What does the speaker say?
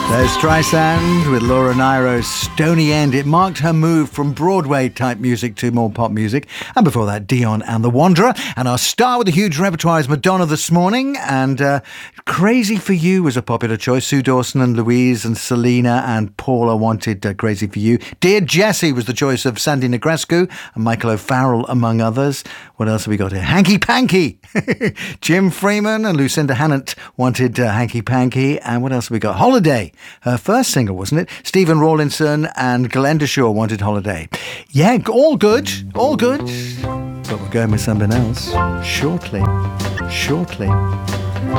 There's Streisand with Laura Nyro's Stony End. It marked her move from Broadway-type music to more pop music. And before that, Dion and The Wanderer. And our star with a huge repertoire is Madonna this morning. And Crazy for You was a popular choice. Sue Dawson and Louise and Selena and Paula wanted Crazy for You. Dear Jessie was the choice of Sandy Negrescu and Michael O'Farrell, among others. What else have we got here? Hanky Panky. Jim Freeman and Lucinda Hannant wanted Hanky Panky. And what else have we got? Holiday. Her first single, wasn't it? Stephen Rawlinson and Glenda Shaw wanted Holiday. Yeah, all good. All good. But we're going with something else. Shortly.